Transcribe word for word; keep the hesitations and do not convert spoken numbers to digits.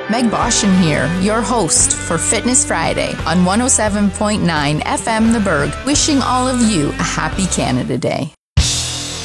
Meg Boshin here, your host for Fitness Friday on one oh seven point nine F M The Berg, wishing all of you a happy Canada Day.